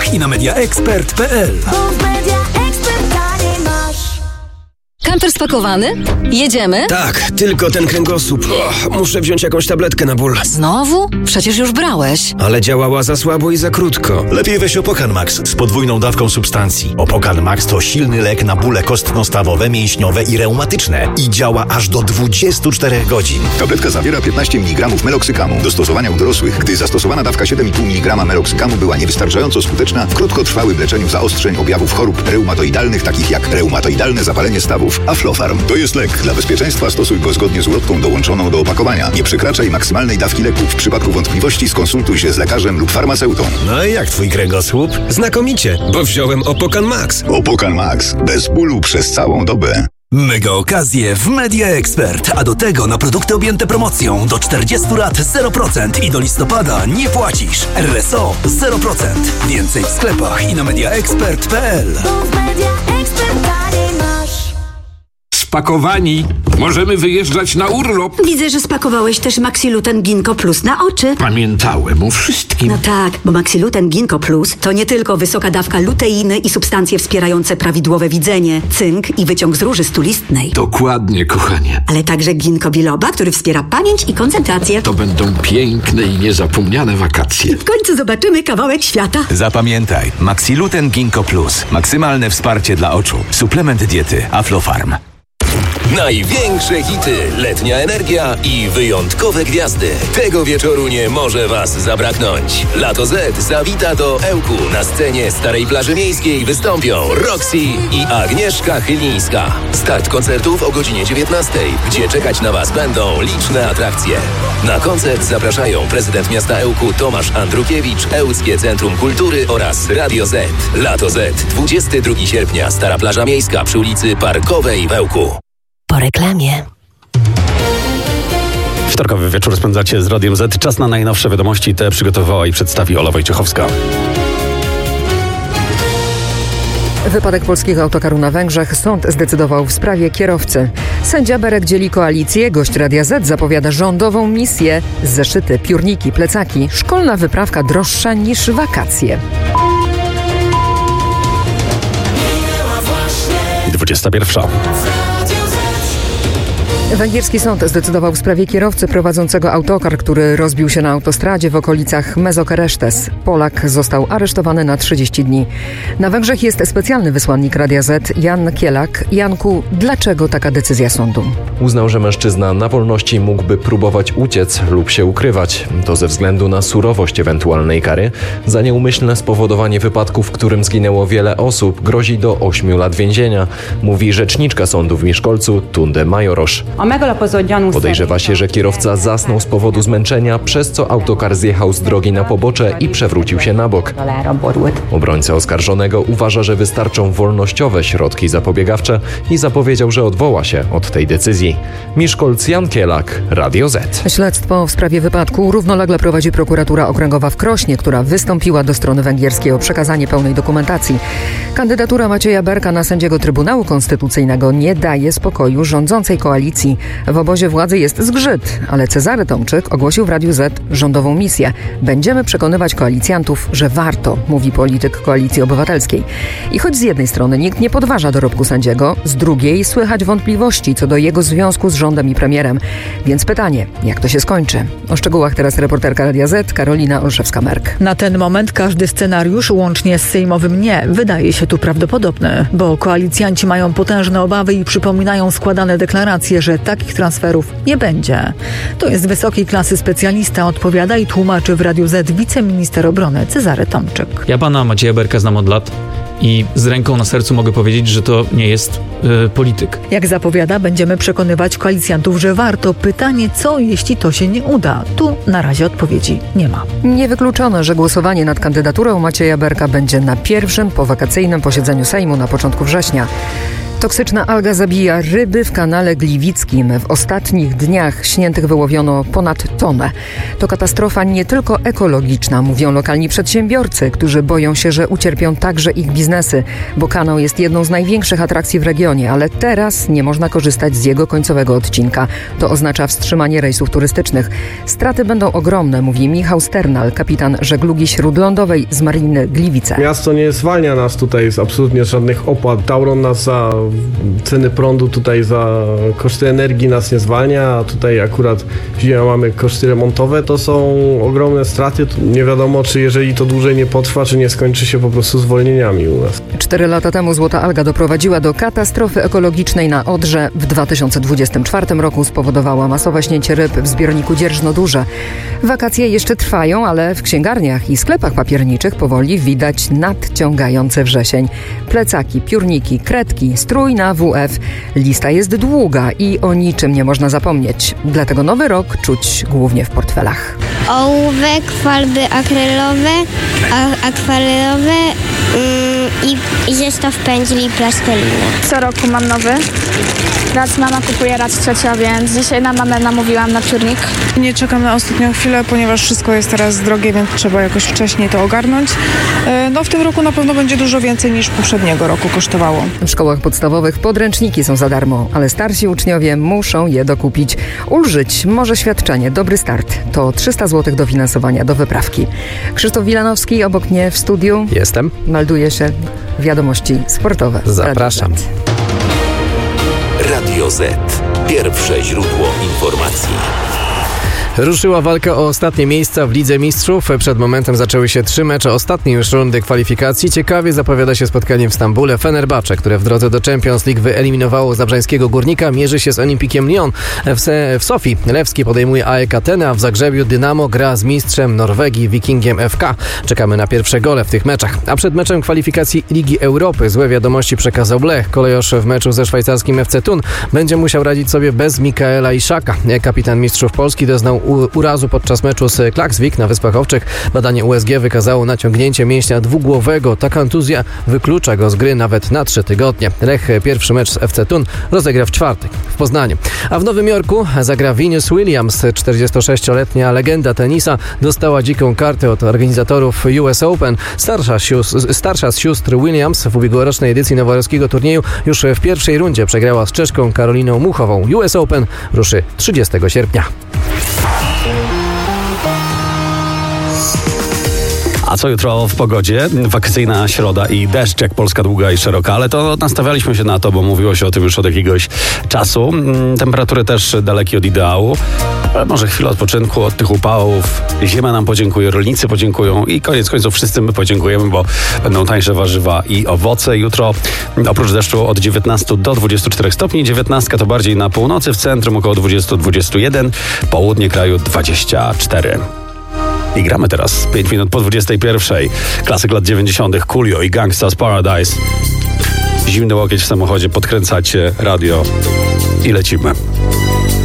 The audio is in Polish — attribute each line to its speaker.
Speaker 1: sklepach i na mediaexpert.pl.
Speaker 2: Kamper spakowany? Jedziemy?
Speaker 3: Tak, tylko ten kręgosłup. Muszę wziąć jakąś tabletkę na ból.
Speaker 2: Znowu? Przecież już brałeś.
Speaker 3: Ale działała za słabo i za krótko.
Speaker 4: Lepiej weź Opokan Max z podwójną dawką substancji. Opokan Max to silny lek na bóle kostno-stawowe, mięśniowe i reumatyczne. I działa aż do 24 godzin.
Speaker 5: Tabletka zawiera 15 mg meloksykamu. Do stosowania u dorosłych, gdy zastosowana dawka 7,5 mg meloksykamu była niewystarczająco skuteczna w krótkotrwałym leczeniu zaostrzeń objawów chorób reumatoidalnych, takich jak reumatoidalne zapalenie stawów. Aflofarm to jest lek. Dla bezpieczeństwa stosuj go zgodnie z ulotką dołączoną do opakowania. Nie przekraczaj maksymalnej dawki leku. W przypadku wątpliwości skonsultuj się z lekarzem lub farmaceutą.
Speaker 4: No i jak twój kręgosłup?
Speaker 3: Znakomicie, bo wziąłem Opokan Max.
Speaker 5: Opokan Max. Bez bólu przez całą dobę.
Speaker 1: Mega okazje w Media Expert, a do tego na produkty objęte promocją do 40 lat 0% i do listopada nie płacisz. RSO 0%. Więcej w sklepach i na mediaexpert.pl.
Speaker 6: Spakowani. Możemy wyjeżdżać na urlop.
Speaker 7: Widzę, że spakowałeś też Maxiluten Ginkgo Plus na oczy.
Speaker 6: Pamiętałem o wszystkim.
Speaker 7: No tak, bo Maxiluten Ginkgo Plus to nie tylko wysoka dawka luteiny i substancje wspierające prawidłowe widzenie, cynk i wyciąg z róży stulistnej.
Speaker 6: Dokładnie, kochanie.
Speaker 7: Ale także ginkgo biloba, który wspiera pamięć i koncentrację.
Speaker 6: To będą piękne i niezapomniane wakacje.
Speaker 7: W końcu zobaczymy kawałek świata.
Speaker 1: Zapamiętaj, Maxiluten Ginkgo Plus. Maksymalne wsparcie dla oczu. Suplement diety Aflofarm.
Speaker 8: Największe hity, letnia energia i wyjątkowe gwiazdy. Tego wieczoru nie może Was zabraknąć. Lato Z zawita do Ełku. Na scenie Starej Plaży Miejskiej wystąpią Roxy i Agnieszka Chylińska. Start koncertów o godzinie 19, gdzie czekać na Was będą liczne atrakcje. Na koncert zapraszają prezydent miasta Ełku Tomasz Andrukiewicz, Ełckie Centrum Kultury oraz Radio Z. Lato Z, 22 sierpnia, Stara Plaża Miejska przy ulicy Parkowej w Ełku.
Speaker 2: Po reklamie.
Speaker 9: Wtorkowy wieczór spędzacie z Radiem Z. Czas na najnowsze wiadomości. Te przygotowała i przedstawi Ola Wojciechowska.
Speaker 10: Wypadek polskiego autokaru na Węgrzech. Sąd zdecydował w sprawie kierowcy. Sędzia Berek dzieli koalicję. Gość Radia Z zapowiada rządową misję. Zeszyty, piórniki, plecaki. Szkolna wyprawka droższa niż wakacje.
Speaker 9: 21.
Speaker 10: Węgierski sąd zdecydował w sprawie kierowcy prowadzącego autokar, który rozbił się na autostradzie w okolicach Mezokerestes. Polak został aresztowany na 30 dni. Na Węgrzech jest specjalny wysłannik Radia Z, Jan Kielak. Janku, dlaczego taka decyzja sądu?
Speaker 11: Uznał, że mężczyzna na wolności mógłby próbować uciec lub się ukrywać. To ze względu na surowość ewentualnej kary. Za nieumyślne spowodowanie wypadku, w którym zginęło wiele osób, grozi do 8 lat więzienia, mówi rzeczniczka sądu w Miszkolcu, Tunde Majorosz. Podejrzewa się, że kierowca zasnął z powodu zmęczenia, przez co autokar zjechał z drogi na pobocze i przewrócił się na bok. Obrońca oskarżonego uważa, że wystarczą wolnościowe środki zapobiegawcze i zapowiedział, że odwoła się od tej decyzji. Miszkolc, Jan Kielak, Radio Z.
Speaker 10: Śledztwo w sprawie wypadku równolegle prowadzi prokuratura okręgowa w Krośnie, która wystąpiła do strony węgierskiej o przekazanie pełnej dokumentacji. Kandydatura Macieja Berka na sędziego Trybunału Konstytucyjnego nie daje spokoju rządzącej koalicji. W obozie władzy jest zgrzyt, ale Cezary Tomczyk ogłosił w Radiu Z rządową misję. Będziemy przekonywać koalicjantów, że warto, mówi polityk Koalicji Obywatelskiej. I choć z jednej strony nikt nie podważa dorobku sędziego, z drugiej słychać wątpliwości co do jego związku z rządem i premierem. Więc pytanie, jak to się skończy? O szczegółach teraz reporterka Radia Z, Karolina Olszewska-Merk.
Speaker 12: Na ten moment każdy scenariusz, łącznie z sejmowym nie, wydaje się tu prawdopodobny, bo koalicjanci mają potężne obawy i przypominają składane deklaracje, że takich transferów nie będzie. To jest wysokiej klasy specjalista, odpowiada i tłumaczy w Radiu Z wiceminister obrony Cezary Tomczyk.
Speaker 13: Ja pana Macieja Berka znam od lat i z ręką na sercu mogę powiedzieć, że to nie jest polityk.
Speaker 12: Jak zapowiada, będziemy przekonywać koalicjantów, że warto. Pytanie, co jeśli to się nie uda? Tu na razie odpowiedzi nie ma.
Speaker 10: Niewykluczone, że głosowanie nad kandydaturą Macieja Berka będzie na pierwszym powakacyjnym posiedzeniu Sejmu na początku września. Toksyczna alga zabija ryby w kanale Gliwickim. W ostatnich dniach śniętych wyłowiono ponad tonę. To katastrofa nie tylko ekologiczna, mówią lokalni przedsiębiorcy, którzy boją się, że ucierpią także ich biznesy, bo kanał jest jedną z największych atrakcji w regionie, ale teraz nie można korzystać z jego końcowego odcinka. To oznacza wstrzymanie rejsów turystycznych. Straty będą ogromne, mówi Michał Sternal, kapitan żeglugi śródlądowej z Mariny Gliwice.
Speaker 14: Miasto nie zwalnia nas tutaj z absolutnie żadnych opłat. Tauron nas za ceny prądu, tutaj za koszty energii nas nie zwalnia, a tutaj akurat zimą mamy koszty remontowe. To są ogromne straty. Nie wiadomo, czy jeżeli to dłużej nie potrwa, czy nie skończy się po prostu zwolnieniami u nas.
Speaker 10: 4 lata temu złota alga doprowadziła do katastrofy ekologicznej na Odrze. W 2024 roku spowodowała masowe śnięcie ryb w zbiorniku Dzierżno-Duże. Wakacje jeszcze trwają, ale w księgarniach i sklepach papierniczych powoli widać nadciągający wrzesień. Plecaki, piórniki, kredki, strój na WF. Lista jest długa i o niczym nie można zapomnieć. Dlatego nowy rok czuć głównie w portfelach.
Speaker 15: Ołówek, farby akwarelowe i zestaw pędzli i plasteliny.
Speaker 16: Co roku mam nowy. Raz mama kupuje, raz ciocia, więc dzisiaj na mamę namówiłam na piórnik.
Speaker 17: Nie czekam na ostatnią chwilę, ponieważ wszystko jest teraz drogie, więc trzeba jakoś wcześniej to ogarnąć. No w tym roku na pewno będzie dużo więcej niż poprzedniego roku kosztowało.
Speaker 10: W szkołach podstawowych podręczniki są za darmo, ale starsi uczniowie muszą je dokupić. Ulżyć może świadczenie Dobry Start. To 300 zł dofinansowania do wyprawki. Krzysztof Wilanowski obok mnie w studiu.
Speaker 18: Jestem.
Speaker 10: Melduje się wiadomości sportowe.
Speaker 18: Zapraszam.
Speaker 8: Radio Z. Pierwsze źródło informacji.
Speaker 18: Ruszyła walka o ostatnie miejsca w Lidze Mistrzów. Przed momentem zaczęły się 3 mecze ostatniej już rundy kwalifikacji. Ciekawie zapowiada się spotkanie w Stambule. Fenerbahce, które w drodze do Champions League wyeliminowało zabrzańskiego Górnika, mierzy się z Olimpikiem Lyon. W Sofii Lewski podejmuje AEK Ateny, a w Zagrzebiu Dynamo gra z mistrzem Norwegii Wikingiem FK. Czekamy na pierwsze gole w tych meczach. A przed meczem kwalifikacji Ligi Europy złe wiadomości przekazał Lech. Kolejorz w meczu ze szwajcarskim FC Thun będzie musiał radzić sobie bez Mikaela Iszaka. Kapitan mistrzów Polski doznał urazu podczas meczu z Klaksvik na Wyspach Owczych. Badanie USG wykazało naciągnięcie mięśnia dwugłowego. Ta kontuzja wyklucza go z gry nawet na 3 tygodnie. Lech pierwszy mecz z FC Thun rozegra w czwartek w Poznaniu. A w Nowym Jorku zagra Venus Williams. 46-letnia legenda tenisa dostała dziką kartę od organizatorów US Open. Starsza z sióstr Williams w ubiegłorocznej edycji nowojorskiego turnieju już w pierwszej rundzie przegrała z Czeszką Karoliną Muchową. US Open ruszy 30 sierpnia.
Speaker 9: A co jutro w pogodzie? Wakacyjna środa i deszcz jak Polska długa i szeroka, ale to nastawialiśmy się na to, bo mówiło się o tym już od jakiegoś czasu. Temperatury też dalekie od ideału, ale może chwilę odpoczynku od tych upałów. Ziemia nam podziękuje, rolnicy podziękują i koniec końców wszyscy my podziękujemy, bo będą tańsze warzywa i owoce. Jutro oprócz deszczu od 19 do 24 stopni. 19 to bardziej na północy, w centrum około 20-21, południe kraju 24. I gramy teraz 5 minut po 21. Klasyk lat 90. Coolio i Gangsta's Paradise. Zimny łokieć w samochodzie, podkręcacie radio i lecimy.